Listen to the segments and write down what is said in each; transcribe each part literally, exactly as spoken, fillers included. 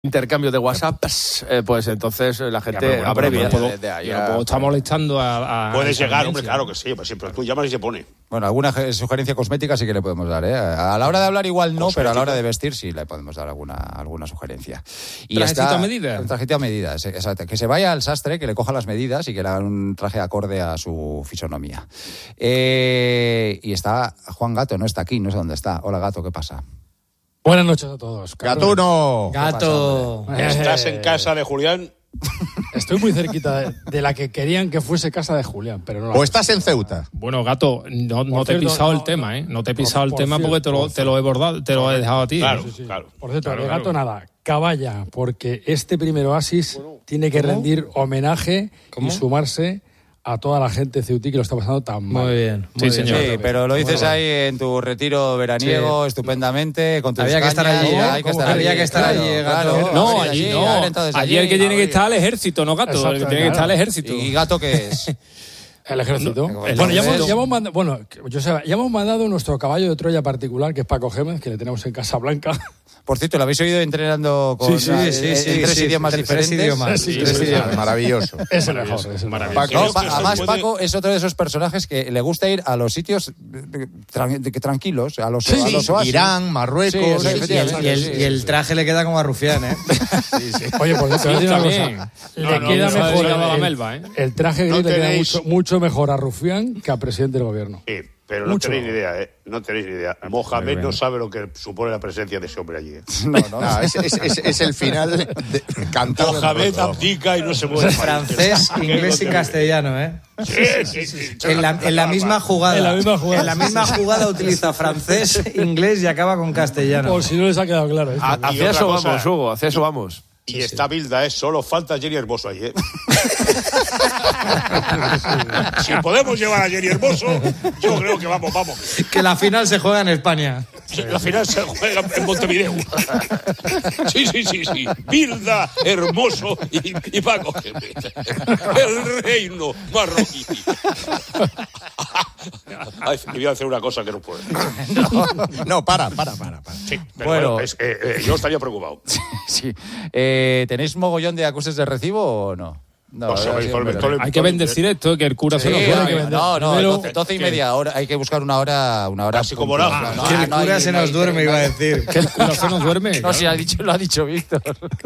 intercambio de WhatsApp, eh, pues entonces la gente ya, bueno, abrevia. No puedo, de, de allá, no puedo estar molestando a... a Puedes llegar, hombre, claro que sí, pues siempre tú llamas y se pone. Bueno, alguna sugerencia cosmética sí que le podemos dar, ¿eh? A la hora de hablar igual no, pero a la hora de vestir sí le podemos dar alguna, alguna sugerencia. Y ¿Trajecito a medida? Un trajecito a medida, exacto. Que se vaya al sastre, que le coja las medidas y que le hagan un traje acorde a su fisonomía. Eh, y está Juan Gato, no está aquí, no sé dónde está. Hola, Gato, ¿qué pasa? Buenas noches a todos. Gatuno. Gato. Pasa, ¿estás en casa de Julián? Estoy muy cerquita de, de la que querían que fuese casa de Julián, pero no. ¿O estás en Ceuta? Bueno, Gato, no, no te he pisado no, el tema, ¿eh? No te he pisado por, el tema cierto, porque te lo, te lo he bordado, te lo he dejado a ti. Claro, sí, sí. claro. Por cierto, claro, de Gato claro. nada, caballa, porque este primer oasis bueno, tiene que ¿cómo? rendir homenaje ¿Cómo? y sumarse a toda la gente ceutí que lo está pasando tan mal. Muy bien, muy sí, bien. señor. Sí, pero lo dices ahí en tu retiro veraniego, sí. estupendamente, con tus Había que estar allí, ¿eh? Hay que estar Había allí, que estar claro, allí, claro, Gato. No, allí, allí no. Allí, allí el que tiene que estar al ejército, ¿no, Gato? El que tiene que estar al ejército. ¿Y Gato qué es? El ejército. No, el bueno, ya hemos, ya, hemos mandado, bueno yo sé, ya hemos mandado nuestro caballo de Troya particular, que es Paco Gémez, que le tenemos en Casablanca. Por cierto, ¿lo habéis oído entrenando con sí, sí, sí, en, sí, en tres sí, idiomas tres diferentes? Idiomas, sí, sí, tres sí, idiomas. Sí. Maravilloso. Es el mejor. Es el mejor. Paco, no, pa, además, puede... Paco es otro de esos personajes que le gusta ir a los sitios tran, tranquilos, a los, sí, a los oasis. Irán, Marruecos. Sí, sí, y, el, y, el, y el traje le queda como a Rufián, ¿eh? sí, sí. Oye, por cierto, sí, también. Cosa, no, le no, queda no, mejor a la Melba, ¿eh? El traje gris no le queda mucho, mucho mejor a Rufián que al presidente del gobierno. Sí. Pero no Mucho. tenéis ni idea, ¿eh? No tenéis ni idea. Mohamed no sabe lo que supone la presencia de ese hombre allí, ¿eh? No, no, no es, es, es, es el final de, cantado. Mohamed abdica y no se mueve. Francés, inglés y castellano, ¿eh? Sí, sí, sí. En la, en la misma jugada. En la misma jugada. En la misma jugada utiliza francés, inglés y acaba con castellano. Por si no les ha quedado claro. ¿eh? Hacia eso cosa, vamos, Hugo, hacia eso vamos. Y sí, está Bilda, ¿eh? Solo falta Jenny Hermoso ahí, ¿eh? Si podemos llevar a Jenny Hermoso, yo creo que vamos, vamos. Que la final se juega en España. Sí, la final se juega en Montevideo. Sí, sí, sí, sí. Bilda, Hermoso y, y Paco. El reino marroquí. Ay, me voy a hacer una cosa que no puedo. No, no para, para, para. para. Sí, pero bueno, bueno es, eh, eh, yo estaría preocupado. Sí. Eh, ¿Tenéis mogollón de acuses de recibo o no? No, o sea, no, sí, no, no, hay que bendecir esto, que el cura sí, se lo puede. No, no, no, doce, doce y media hora, hay que buscar una hora, una hora. Así como la, no, no, que el no, cura no, se no, nos no, duerme, no, iba a decir. Que el cura se nos duerme. No, si ha dicho, lo ha dicho Víctor.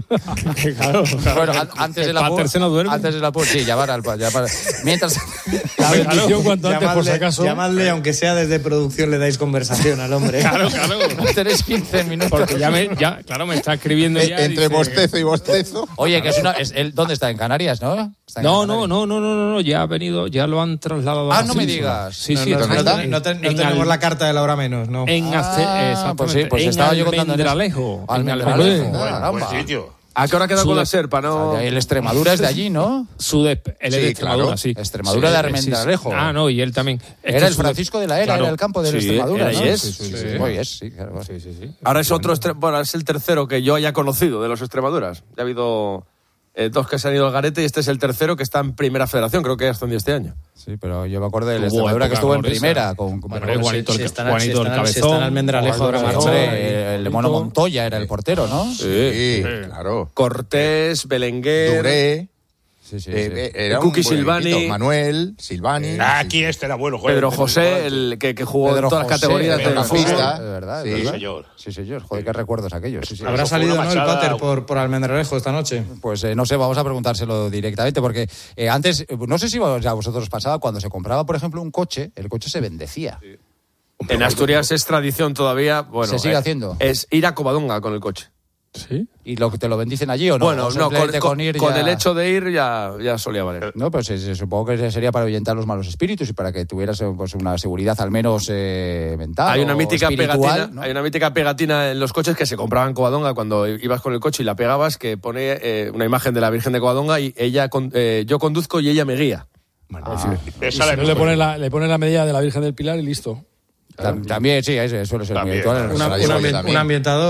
Claro, bueno, antes de la pur, se nos duerme. antes de la pur, sí, llamar al llamar. Mientras la bendición cuanto antes, por si acaso. Llamadle, aunque sea desde producción, le dais conversación al hombre. Claro, claro. Tenéis quince minutos. Porque ya, me, ya claro, me está escribiendo ya. Entre bostezo y bostezo. Oye, que es una, es, el, ¿dónde está? ¿En Canarias, no? Está en no, Canarias. no, no, no, no, no, ya ha venido, ya lo han trasladado. Ah, no me digas. Sí, no, sí. No, no, no, no, no, no, te, no tenemos al... la carta de la hora menos, ¿no? En ah, pues sí, pues en estaba yo contando en Almendralejo. Almendralejo. Buen sitio. ¿A qué hora queda con la Serpa? No. O sea, el Extremadura es de allí, ¿no? Sudep, él es sí, de Extremadura, claro. sí. Extremadura sí, de Almendralejo. Sí, sí. Ah, no, y él también. Es era el Francisco de la Era, claro. Era el campo de sí, Extremadura, ¿no? Sí, es. Sí, sí, sí, sí. sí. Hoy es, sí, claro. Sí, sí, sí. Ahora es otro, bueno, es el tercero que yo haya conocido de los Extremaduras. Ya ha habido eh, dos que se han ido al garete y este es el tercero que está en Primera Federación, creo que ascendió este año. Sí, pero yo me acuerdo del Extremadura que estuvo en primera. Con, con bueno, con Juanito, si, el, si están, Juanito si el están, Cabezón. Si están Almendralejo ahora marchó. El de Mono Montoya era el portero, ¿no? Sí, sí, claro. Cortés, Belenguer. Duré. Sí, sí, eh, sí. Era Cookie un Silvani. Manuel, Silvani. Ah, aquí este era bueno. Joder, Pedro José, el que, que jugó Pedro en todas José, las categorías Pedro del fútbol. Pista. De verdad, Sí, de verdad. señor. Sí, señor. Joder, qué recuerdos aquellos. Sí, sí. Habrá salido, ¿no? machada... El pater por, por Almendralejo esta noche. Pues eh, no sé, vamos a preguntárselo directamente, porque eh, antes, no sé si a vosotros pasaba, cuando se compraba, por ejemplo, un coche, el coche se bendecía. Sí. En Asturias es tradición todavía. Bueno, ¿se sigue eh, haciendo? Es ir a Covadonga con el coche. ¿Sí? ¿Y lo que te lo bendicen allí o no? Bueno, o no, con, con, con, ir con ya... el hecho de ir ya, ya solía valer. No, pero se, se, supongo que sería para ahuyentar los malos espíritus y para que tuvieras pues, una seguridad al menos eh, mental. Hay una, o mítica pegatina, ¿no? hay una mítica pegatina en los coches que se compraban en Covadonga cuando ibas con el coche y la pegabas, que pone eh, una imagen de la Virgen de Covadonga y ella con, eh, yo conduzco y ella me guía. Bueno, ah, y si no le pone la, le pone la medida de la Virgen del Pilar y listo. También, sí, eso suele ser muy habitual. Una, un, ambient, un ambientador.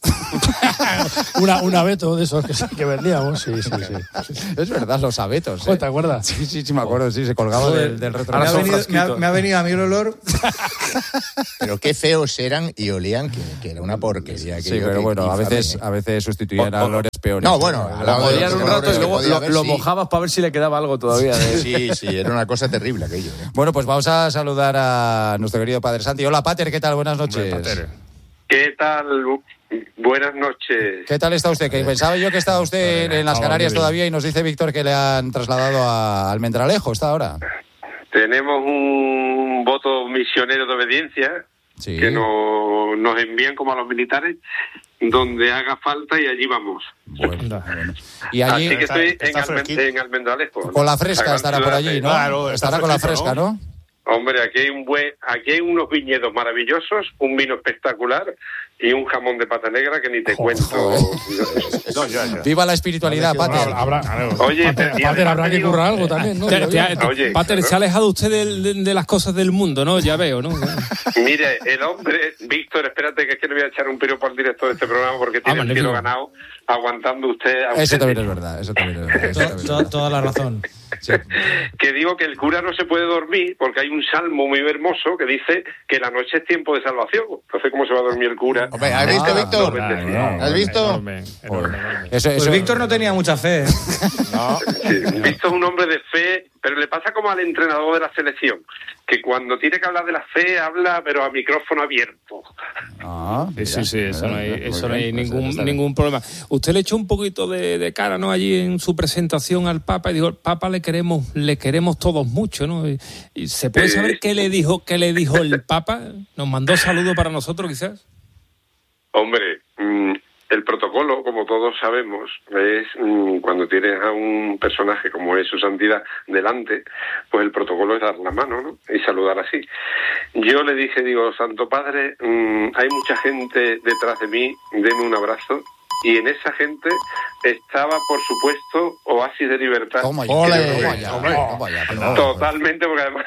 una, un abeto de esos que, que vendíamos, sí, sí, sí. Es verdad, los abetos. ¿eh? ¿eh? ¿Te acuerdas? Sí, sí, sí, me acuerdo, sí, se colgaba del, del retro. Me ha, venido, me, ha, me ha venido a mí el olor. Pero qué feos eran y olían, que, que era una porquería. Que Sí, yo, pero que, bueno, que a veces, infame, a veces sustituían a olores peores. No, bueno, a la hora de Olían un rato y luego lo, lo mojabas para ver si le quedaba algo todavía. ¿eh? Sí, sí, era una cosa terrible aquello. ¿eh? Bueno, pues vamos a saludar a nuestro querido Padre Santi. Hola, Pater, ¿qué tal? Buenas noches. Hombre, ¿Qué tal? Buenas noches. ¿Qué tal está usted? Que pensaba yo que estaba usted en, en las Canarias todavía y nos dice Víctor que le han trasladado a Almendralejo, ¿está ahora? Tenemos un voto misionero de obediencia Sí. que nos, nos envían como a los militares donde haga falta y allí vamos. Bueno, bueno. Y allí, Así que está- estoy está en, Almen- fresquito. en Almendralejo, ¿no? con la fresca gran estará por ciudad allí, de- ¿no? Claro, está estará con la fresquito, fresca, ¿no? ¿no? Hombre, aquí hay un buen, aquí hay unos viñedos maravillosos, un vino espectacular y un jamón de pata negra que ni te Joder. cuento. No, ya, ya. Viva la espiritualidad, Vale, Pater. Habrá, habrá, Oye, Pater, y Pater, además habrá te que digo- currar algo también, ¿no? Te- Digo te yo. ha- Oye, Pater, claro. se ha alejado usted de, de- de las cosas del mundo, ¿no? Ya veo, ¿no? Mire, el hombre, Víctor, espérate que es que le voy a echar un piropo al director de este programa porque tiene Ah, el cielo magnífico. ganado aguantando usted a Eso usted. también es verdad, eso también es verdad. eso To- también es to- verdad. toda la razón. Sí. Que digo que el cura no se puede dormir porque hay un salmo muy hermoso que dice que la noche es tiempo de salvación. Entonces, ¿cómo se va a dormir el cura? Hombre, ¿has visto, Ah, Víctor? no, ¿Has visto? Enorme, enorme, enorme. Eso, Pues eso- Víctor no tenía mucha fe. ¿eh? Sí, Víctor es un hombre de fe, pero le pasa como al entrenador de la selección, que cuando tiene que hablar de la fe habla, pero a micrófono abierto. Ah, Sí, sí, sí, eso no hay, mira, eso no muy hay bien, pues ningún, está bien. ningún problema. Usted le echó un poquito de, de cara, ¿no? Allí en su presentación al Papa y dijo, al Papa le queremos, le queremos todos mucho, ¿no? Y, y ¿se puede Sí. saber qué le dijo, qué le dijo el Papa? ¿Nos mandó saludos para nosotros, quizás? Hombre, mm, el protocolo, como todos sabemos, es mm, cuando tienes a un personaje como es su santidad delante, pues el protocolo es dar la mano, ¿no? Y saludar así. Yo le dije, digo, Santo Padre, mm, hay mucha gente detrás de mí, deme un abrazo. Y en esa gente estaba, por supuesto, Oasis de Libertad. Toma ya, Ole. toma ya, Hombre. toma ya, pero- Totalmente, porque además,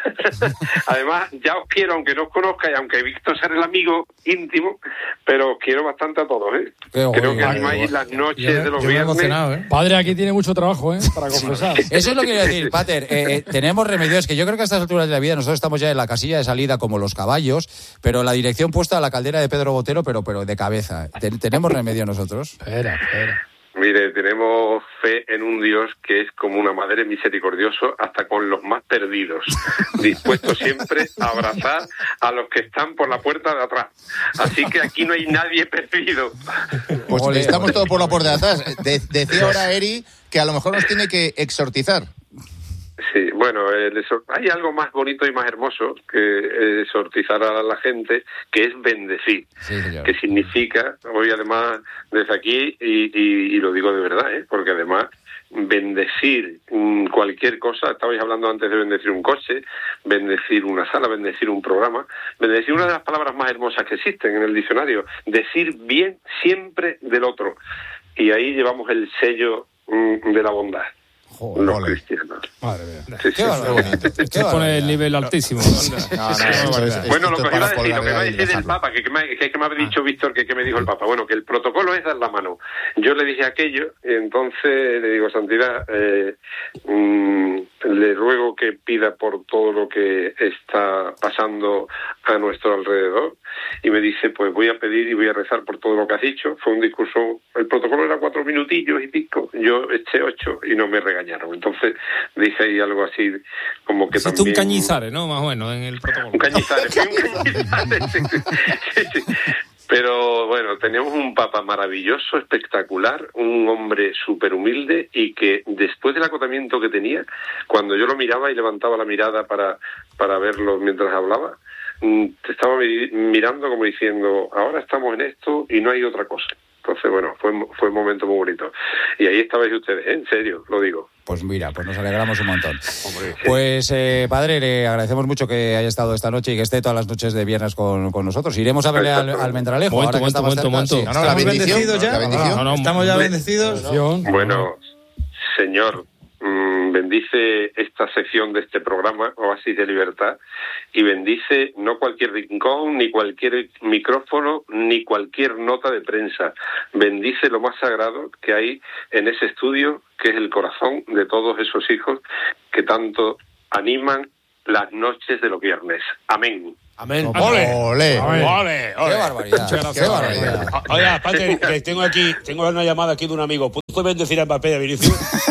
además ya os quiero, aunque no os conozca y aunque Víctor sea el amigo íntimo, pero os quiero bastante a todos, ¿eh? Qué Creo guay, que guay, animáis guay. las noches Yo, me- de los yo me he viernes. emocionado, ¿eh? Padre, aquí tiene mucho trabajo, ¿eh? Para confesar. Eso es lo que quería decir, Pater. Eh, eh, tenemos remedios que yo creo que a estas alturas de la vida nosotros estamos ya en la casilla de salida como los caballos, pero la dirección puesta a la caldera de Pedro Botero, pero, pero de cabeza. Ten- ¿Tenemos remedio nosotros? Espera, espera. Mire, tenemos fe en un Dios que es como una madre misericordioso hasta con los más perdidos, dispuesto siempre a abrazar a los que están por la puerta de atrás. Así que aquí no hay nadie perdido. Pues Ole, estamos ole. todos por la puerta de atrás. De- decía ahora Eri que a lo mejor nos tiene que exhortizar. Sí, bueno, el exor- hay algo más bonito y más hermoso que eh, exhortizar a la gente, que es bendecir. Sí, señor. Que significa, hoy además desde aquí, y, y, y lo digo de verdad, ¿eh? Porque además bendecir mm, cualquier cosa, estabais hablando antes de bendecir un coche, bendecir una sala, bendecir un programa, bendecir una de las palabras más hermosas que existen en el diccionario, decir bien siempre del otro. Y ahí llevamos el sello mm, de la bondad. Joder, Los ole. cristianos. Madre mía. Sí, Qué sí. barbaridad. Qué Usted pone barbaridad. el nivel altísimo. No, no, esto es- Bueno, lo esto que es iba a para decir, lo que iba a colgar y decir del dejarlo. Papa, que, que, me, que, que me había dicho Víctor, que, que me dijo el Papa, bueno, que el protocolo es dar la mano. Yo le dije aquello, y entonces le digo, Santidad, eh, mm, le ruego que pida por todo lo que está pasando a nuestro alrededor, y me dice, pues voy a pedir y voy a rezar por todo lo que has dicho. Fue un discurso, el protocolo era cuatro minutillos y pico, yo eché ocho y no me regañaron. Entonces dije ahí algo así, como que Hiciste también... un cañizares, ¿no? Más o menos, en el protocolo. Un cañizares, fui un cañizares. Sí, sí. Pero bueno, teníamos un papa maravilloso, espectacular, un hombre súper humilde y que después del acotamiento que tenía, cuando yo lo miraba y levantaba la mirada para, para verlo mientras hablaba, mm, te estaba mi- mirando como diciendo, ahora estamos en esto y no hay otra cosa. Entonces, bueno, fue, fue un momento muy bonito. Y ahí estabais ustedes, ¿eh? En serio, lo digo. Pues mira, pues nos alegramos un montón. Pues, eh, padre, le agradecemos mucho que haya estado esta noche y que esté todas las noches de viernes con, con nosotros. Iremos a verle al, al Mendralejo. Momento, ahora que momento, está más momento, cerca, momento. sí. No, no, la ¿Estamos bendición. bendecidos ya? La bendición. No, no, ¿Estamos ya hombre. bendecidos? Bendición. Bueno, señor, mmm, bendice esta sección de este programa, Oasis de Libertad, y bendice no cualquier rincón, ni cualquier micrófono, ni cualquier nota de prensa. Bendice lo más sagrado que hay en ese estudio, que es el corazón de todos esos hijos que tanto animan las noches de los viernes. Amén. Amén. ¡Ole! ¡Ole! ¡Ole! ¡Ole! Qué barbaridad. Qué barbaridad. Oye, aparte, que tengo aquí, tengo una llamada aquí de un amigo. ¿Puedes bendecir a Mbappé y a Vinicius?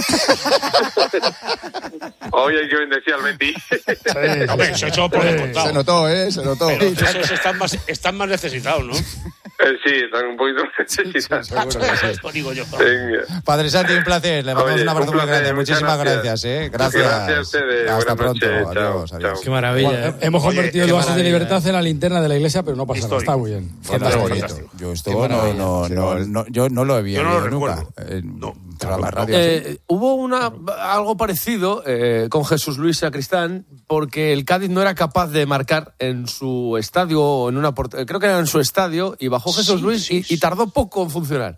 Hoy hay que bendecir al Betis. Sí, hombre, eso hecho por descontado. Se notó, ¿eh? Se notó. Pero esos están más, están más necesitados, ¿no? Eh, sí, están un poquito necesitados. Eso digo yo. Venga. Padre Santi, un placer. Le mandamos Oye, un abrazo un muy placer, grande. muchas Muchísimas gracias. gracias, ¿eh? Gracias. Gracias a ustedes. Hasta Buenas pronto. noches. Adiós, Chao, adiós. Qué maravilla. Bueno, ¿eh? hemos Oye, convertido el qué Oasis de maravilla, Libertad en la linterna de la iglesia, pero no pasa nada. Histórico. Está muy bien. Fantástico. Fantástico. Yo esto Qué no, maravilla. no, no, no, yo no lo había Yo no lo oído nunca. recuerdo. Eh, No. para la radio. así. Eh, hubo una algo parecido eh, con Jesús Luis Sacristán, porque el Cádiz no era capaz de marcar en su estadio, o en una port- creo que era en su estadio, y bajó Jesús Sí, Luis sí, y, sí. y tardó poco en funcionar.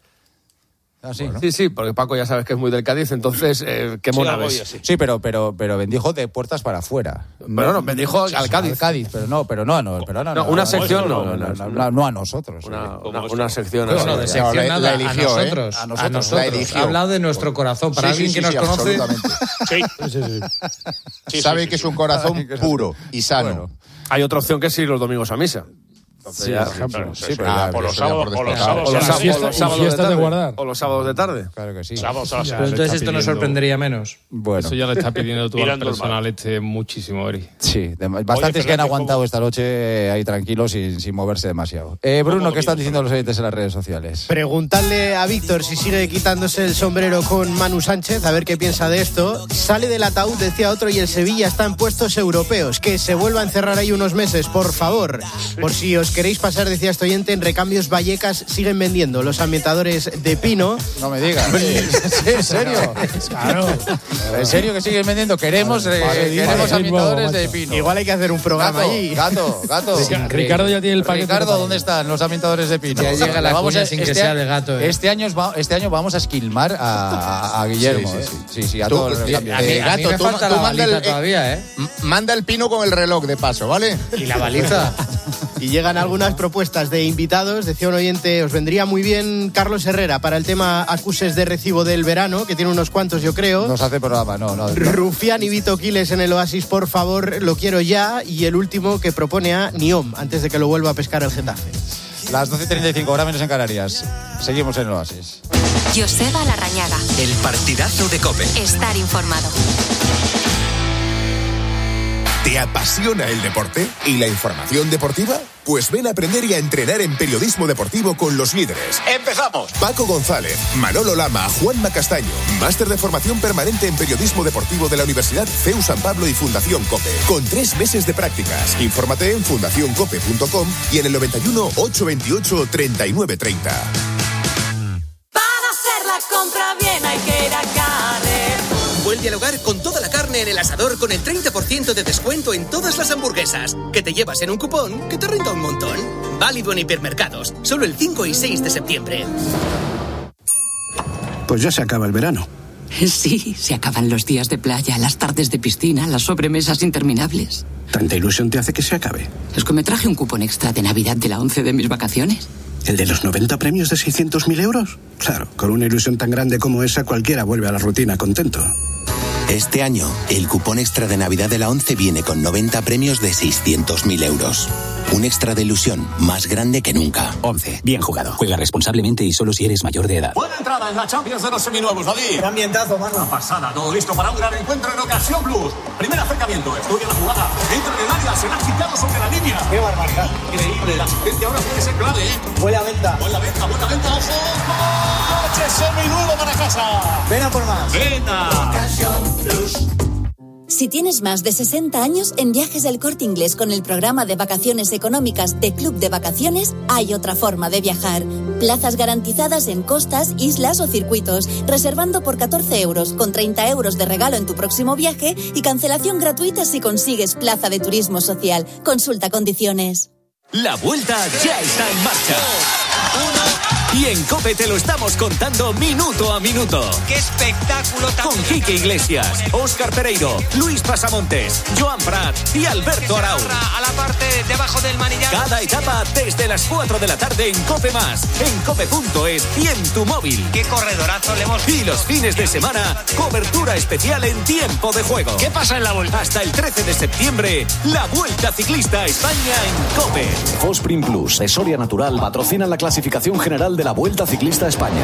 Ah, sí. Sí, sí, porque Paco ya sabes que es muy del Cádiz, entonces eh, qué Sí, mona algo ves. así. Sí, pero, pero, pero bendijo de puertas para afuera. Pero no, bendijo al Cádiz. Al Cádiz, pero no, pero no, no, pero no, No, una sección no, no, no, no, no, no. no, no a nosotros. Una, eh. una, una sección Bueno, así. de No, sección la- nada, la eligió, a ¿eh? nosotros. A A nosotros. nosotros. La eligió. Ha hablado de nuestro corazón. Para Sí, alguien sí, que sí, nos sí, conoce. absolutamente. Sí. Sí, sí, sí. Sí, Sabe sí, que sí, es un corazón puro y sano. Bueno. Hay otra opción que es ir los domingos a misa. Sí, ya- por ejemplo. Claro, Sí, eso pero ya, ya- por los eso ya sábados, por por los descontado. sábados. O los, Y sábados- fiesta- o los y sábados de fiestas de tarde. guardar. O los sábados de tarde. Claro que sí. Sábados a las Ya. Pero le entonces está esto nos pidiendo- sorprendería menos. Bueno, Eso ya le está pidiendo tú al Mirando el personal mar. este muchísimo, Eri. sí, de- bastantes Oye, que han Fernández, aguantado ¿cómo? esta noche eh, ahí tranquilos sin, sin moverse demasiado. Eh, Bruno, ¿Cómo ¿qué están dormidos, diciendo los oyentes en las redes sociales? Preguntarle a Víctor si sigue quitándose el sombrero con Manu Sánchez, a ver qué piensa de esto. Sale del ataúd, decía otro, y el Sevilla está en puestos europeos. Que se vuelva a encerrar ahí unos meses, por favor. Por si os queréis pasar, decía este oyente, en Recambios Vallecas siguen vendiendo los ambientadores de pino. No me digas. Sí, ¿en serio? Claro. ¿En serio que siguen vendiendo? Queremos, eh, Vale, queremos vale, ambientadores macho. de pino. Igual hay que hacer un programa Gato, allí. gato, gato. Rica- Ricardo ya tiene el paquete. Ricardo, preparado. ¿dónde están los ambientadores de pino? Ya llega la Vamos cuña a- sin que este sea a- de gato, eh. Este año, va- este año vamos a esquilmar a, a- a Guillermo. Sí, eh. sí, sí, sí, a Tú, todos los eh, cambios. A mí, Eh, a mí gato, me tú- falta tú la manda baliza el- eh, todavía, ¿eh? M- Manda el pino con el reloj de paso, ¿vale? Y la baliza. Y llegan algunas propuestas de invitados. Decía un oyente, os vendría muy bien Carlos Herrera para el tema acuses de recibo del verano, que tiene unos cuantos, yo creo. Nos hace programa, no, no. no. Rufián y Vito Quiles en el Oasis, por favor, lo quiero ya. Y el último que propone a Niom, antes de que lo vuelva a pescar el Getafe. Las doce y treinta y cinco, hora menos en Canarias. Seguimos en el Oasis. Joseba Larrañaga. El partidazo de COPE. Estar informado. ¿Te apasiona el deporte y la información deportiva? Pues ven a aprender y a entrenar en periodismo deportivo con los líderes. ¡Empezamos! Paco González, Manolo Lama, Juanma Castaño. Máster de formación permanente en periodismo deportivo de la Universidad C E U San Pablo y Fundación COPE. Con tres meses de prácticas. Infórmate en fundación cope punto com y en el noventa y uno, ochocientos veintiocho, treinta y nueve treinta. Para hacer la compra bien hay que ir a Carrefour. Vuelve al hogar con toda la carne en el asador con el treinta por ciento de descuento en todas las hamburguesas. Que te llevas en un cupón que te renta un montón. Válido en hipermercados. Solo el cinco y seis de septiembre. Pues ya se acaba el verano. Sí, se acaban los días de playa, las tardes de piscina, las sobremesas interminables. ¿Tanta ilusión te hace que se acabe? Es que me traje un cupón extra de Navidad de la once de mis vacaciones. ¿El de los noventa premios de seiscientos mil euros? Claro, con una ilusión tan grande como esa cualquiera vuelve a la rutina contento. Este año, el cupón extra de Navidad de la once viene con noventa premios de seiscientos mil euros. Un extra de ilusión más grande que nunca. once. Bien jugado. Juega responsablemente y solo si eres mayor de edad. Buena entrada en la Champions de los seminuevos, David. Qué ambientazo, mano. Una pasada, todo listo para un gran encuentro en Ocasión Plus. Primer acercamiento, estudia la jugada. Entra en el área, será quitado sobre la línea. Qué barbaridad. Increíble, la asistencia ahora puede ser clave, ¿eh? Buena venta. Buena venta, buena venta, ojo. Coche seminuevo para casa. Ven a por más. Venta. Ocasión Plus. Si tienes más de sesenta años, en Viajes del Corte Inglés con el programa de vacaciones económicas de Club de Vacaciones, hay otra forma de viajar. Plazas garantizadas en costas, islas o circuitos, reservando por catorce euros, con treinta euros de regalo en tu próximo viaje y cancelación gratuita si consigues plaza de turismo social. Consulta condiciones. La vuelta ya está en marcha. Y en COPE te lo estamos contando minuto a minuto. ¡Qué espectáculo tan Con Quique Iglesias, Óscar Pereiro, Luis Pasamontes, Joan Prat y Alberto Arau. A la parte debajo del manillar. Cada etapa desde las cuatro de la tarde en COPE Más, en cope punto es y en tu móvil. ¡Qué corredorazo le hemos visto! Y los fines de semana, cobertura especial en tiempo de juego. ¿Qué pasa en la Vuelta? Hasta el trece de septiembre, la Vuelta Ciclista a España en COPE. Fosprin Plus de Soria Natural patrocina la clasificación general de la Vuelta Ciclista a España.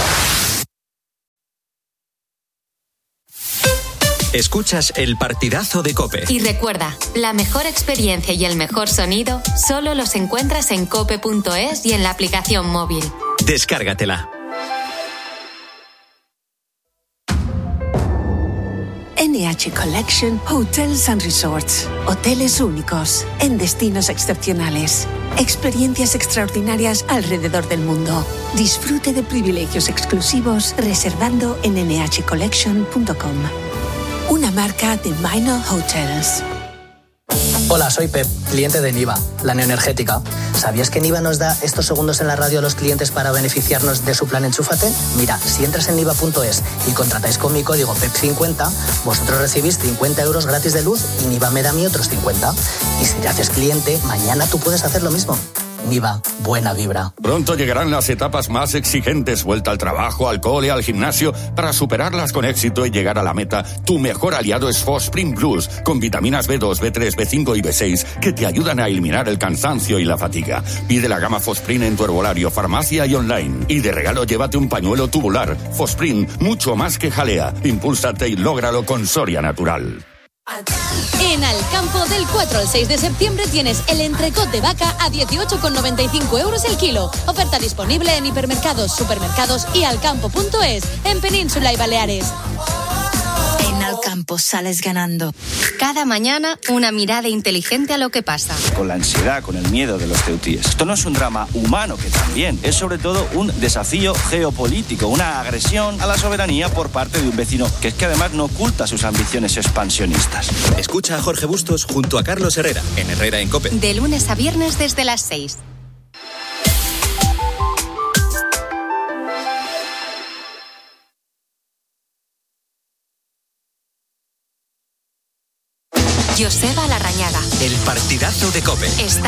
Escuchas el partidazo de COPE. Y recuerda, la mejor experiencia y el mejor sonido solo los encuentras en cope punto es y en la aplicación móvil. Descárgatela. N H Collection Hotels and Resorts. Hoteles únicos, en destinos excepcionales. Experiencias extraordinarias alrededor del mundo. Disfrute de privilegios exclusivos reservando en ene hache collection punto com. Una marca de Minor Hotels. Hola, soy Pep, cliente de Niva, la neoenergética. ¿Sabías que Niva nos da estos segundos en la radio a los clientes para beneficiarnos de su plan Enchúfate? Mira, si entras en niva punto es y contratáis con mi código P E P cincuenta, vosotros recibís cincuenta euros gratis de luz y Niva me da a mí otros cincuenta. Y si te haces cliente, mañana tú puedes hacer lo mismo. Niva, buena vibra. Pronto llegarán las etapas más exigentes, vuelta al trabajo, al cole, al gimnasio. Para superarlas con éxito y llegar a la meta, tu mejor aliado es Fosprin Plus, con vitaminas B dos, B tres, B cinco y B seis, que te ayudan a eliminar el cansancio y la fatiga. Pide la gama Fosprin en tu herbolario, farmacia y online. Y de regalo llévate un pañuelo tubular. Fosprin, mucho más que jalea. Impúlsate y lógralo con Soria Natural. En Alcampo, del cuatro al seis de septiembre tienes el entrecot de vaca a dieciocho con noventa y cinco euros el kilo. Oferta disponible en hipermercados, supermercados y alcampo punto es, en Península y Baleares. En Alcampo sales ganando. Cada mañana, una mirada inteligente a lo que pasa. Con la ansiedad, con el miedo de los ceutíes. Esto no es un drama humano, que también es sobre todo un desafío geopolítico, una agresión a la soberanía por parte de un vecino que es que además no oculta sus ambiciones expansionistas. Escucha a Jorge Bustos junto a Carlos Herrera, en Herrera en COPE. De lunes a viernes desde las seis. Joseba Larrañaga. El partidazo de COPE. Está